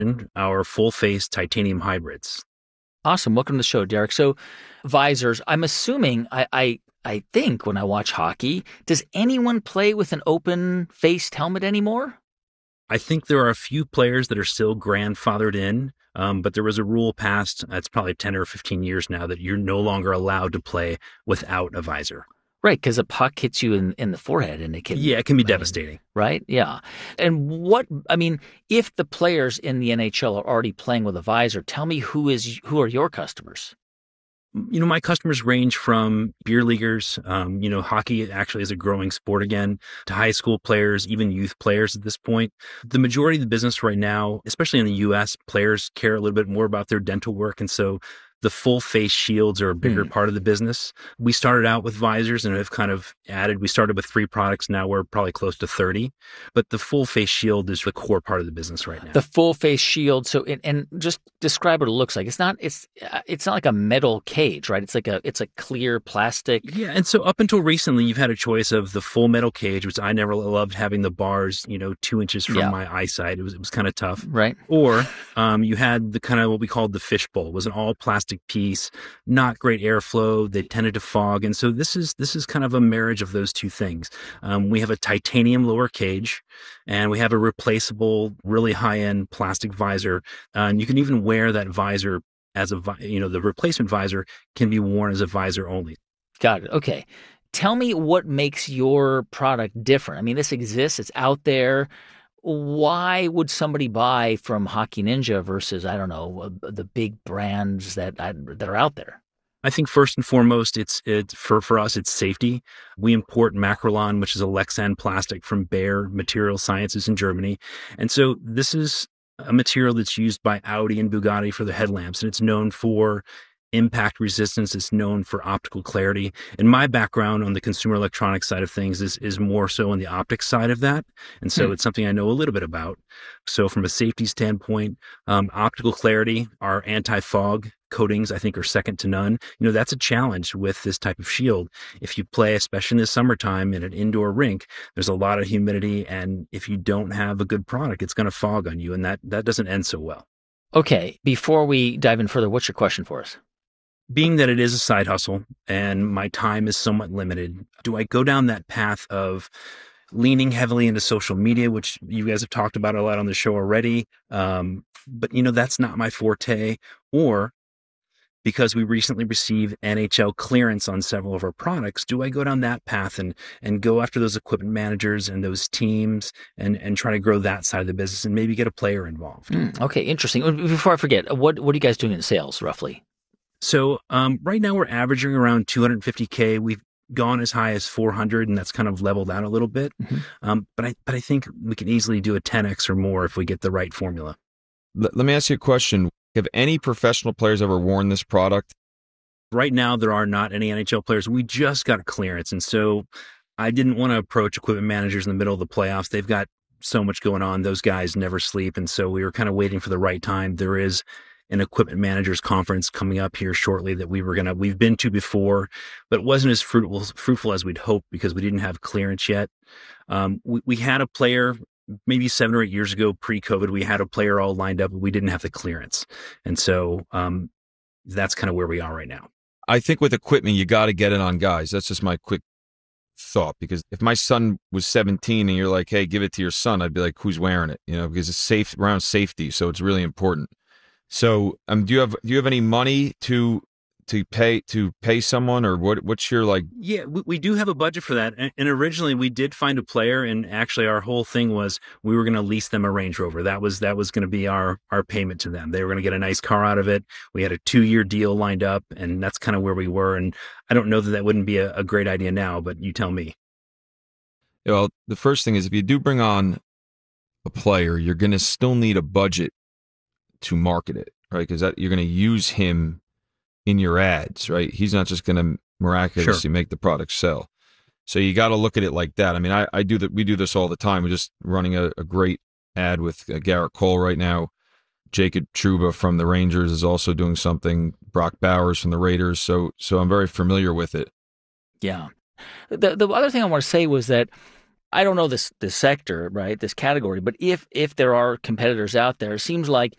our full-face titanium hybrids. Awesome. Welcome to the show, Derek. So, visors, I'm assuming, I think when I watch hockey, does anyone play with an open-faced helmet anymore? I think there are a few players that are still grandfathered in, but there was a rule passed, that's probably 10 or 15 years now, that you're no longer allowed to play without a visor. Right, because a puck hits you in the forehead and it can. Yeah, it can be I mean, devastating. right? Yeah. And if the players in the NHL are already playing with a visor, tell me who are your customers? My customers range from beer leaguers, hockey actually is a growing sport again, to high school players, even youth players at this point. The majority of the business right now, especially in the US, players care a little bit more about their dental work. And so the full face shields are a bigger part of the business. We started out with visors and have kind of we started with 3 products. Now we're probably close to 30, but the full face shield is the core part of the business right now. The full face shield. So, and just describe what it looks like. It's not like a metal cage, right? It's a clear plastic. Yeah. And so up until recently, you've had a choice of the full metal cage, which I never loved having the bars, 2 inches from my eyesight. It was kind of tough. Right. Or, you had the kind of what we called the fishbowl. It was an all plastic piece, not great airflow. They tended to fog. And so this is kind of a marriage of those two things. We have a titanium lower cage and we have a replaceable, really high end plastic visor. And you can even wear that visor as the replacement visor can be worn as a visor only. Got it. Okay. Tell me what makes your product different. I mean, this exists. It's out there. Why would somebody buy from Hockey Ninja versus, I don't know, the big brands that are out there? I think first and foremost, for us, it's safety. We import Macrolon, which is a Lexan plastic from Bayer Material Sciences in Germany. And so this is a material that's used by Audi and Bugatti for the headlamps, and it's known for impact resistance. It's known for optical clarity. And my background on the consumer electronics side of things is more so on the optics side of that. And so it's something I know a little bit about. So from a safety standpoint, optical clarity, our anti-fog coatings, I think, are second to none. That's a challenge with this type of shield. If you play, especially in the summertime in an indoor rink, there's a lot of humidity. And if you don't have a good product, it's going to fog on you. And that doesn't end so well. Okay. Before we dive in further, what's your question for us? Being that it is a side hustle and my time is somewhat limited, do I go down that path of leaning heavily into social media, which you guys have talked about a lot on the show already? But that's not my forte. Or because we recently received NHL clearance on several of our products, do I go down that path and go after those equipment managers and those teams and try to grow that side of the business and maybe get a player involved? Okay, interesting. Before I forget, what are you guys doing in sales roughly? So right now we're averaging around 250K. We've gone as high as 400, and that's kind of leveled out a little bit. But I think we can easily do a 10x or more if we get the right formula. Let me ask you a question. Have any professional players ever worn this product? Right now, there are not any NHL players. We just got a clearance, and so I didn't want to approach equipment managers in the middle of the playoffs. They've got so much going on. Those guys never sleep, and so we were kind of waiting for the right time. There is an equipment managers conference coming up here shortly that we've been to before, but it wasn't as fruitful as we'd hoped because we didn't have clearance yet. We had a player maybe 7 or 8 years ago, pre-COVID, we had a player all lined up, but we didn't have the clearance. And so that's kind of where we are right now. I think with equipment, you got to get it on guys. That's just my quick thought, because if my son was 17 and you're like, hey, give it to your son, I'd be like, who's wearing it? Because it's safe around safety. So it's really important. So, do you have any money to pay someone, or what's your like? Yeah, we do have a budget for that. And originally we did find a player, and actually our whole thing was we were going to lease them a Range Rover. That was going to be our payment to them. They were going to get a nice car out of it. We had a 2-year deal lined up, and that's kind of where we were. And I don't know that wouldn't be a great idea now, but you tell me. Well, the first thing is, if you do bring on a player, you're going to still need a budget to market it, right? Because you're going to use him in your ads, right? He's not just going to miraculously make the product sell. So you got to look at it like that. I mean, I do that. We do this all the time. We're just running a great ad with Garrett Cole right now. Jacob Trouba from the Rangers is also doing something. Brock Bowers from the Raiders. So I'm very familiar with it. Yeah. The other thing I want to say was that I don't know this sector, right? This category, but if there are competitors out there, it seems like